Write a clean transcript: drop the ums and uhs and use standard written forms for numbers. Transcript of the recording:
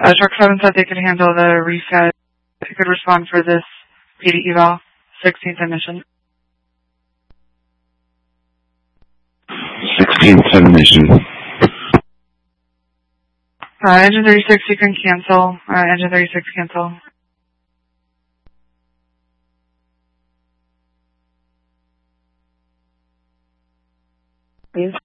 Truck 7 said they could handle the reset. If you could respond for this PD eval, 16th emission. 16th emission. Engine 36, you can cancel. Engine 36, cancel. Please.